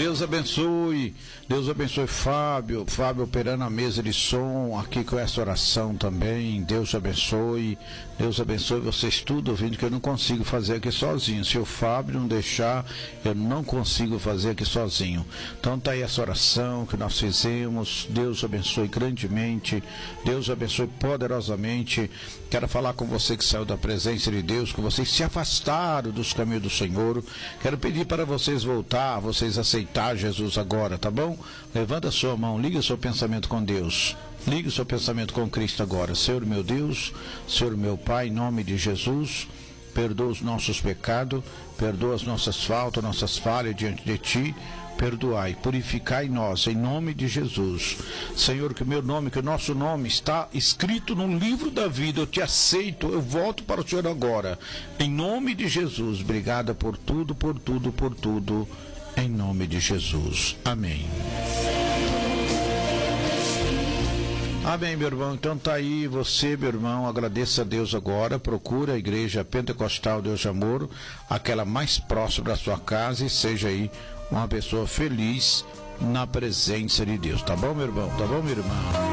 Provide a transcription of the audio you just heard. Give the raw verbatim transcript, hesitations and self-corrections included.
Deus abençoe, Deus abençoe Fábio, Fábio operando a mesa de som aqui com essa oração também. Deus abençoe, Deus abençoe vocês tudo ouvindo, que eu não consigo fazer aqui sozinho. Se o Fábio não deixar, eu não consigo fazer aqui sozinho. Então tá aí essa oração que nós fizemos. Deus abençoe grandemente, Deus abençoe poderosamente. Quero falar com você que saiu da presença de Deus, que vocês se afastaram dos caminhos do Senhor. Quero pedir para vocês voltar, vocês aceitar Jesus agora, tá bom? Levanta a sua mão, liga o seu pensamento com Deus. Ligue o seu pensamento com Cristo agora. Senhor meu Deus, Senhor meu Pai, em nome de Jesus, perdoa os nossos pecados, perdoa as nossas faltas, nossas falhas diante de Ti. Perdoai, purificai nós, em nome de Jesus. Senhor, que o meu nome, que o nosso nome está escrito no livro da vida. Eu te aceito, eu volto para o Senhor agora. Em nome de Jesus. Obrigada por tudo, por tudo, por tudo. Em nome de Jesus. Amém. Amém, meu irmão. Então tá aí você, meu irmão, agradeça a Deus agora, procura a igreja pentecostal Deus de Amor, aquela mais próxima da sua casa, e seja aí uma pessoa feliz na presença de Deus. Tá bom, meu irmão? Tá bom, minha irmã?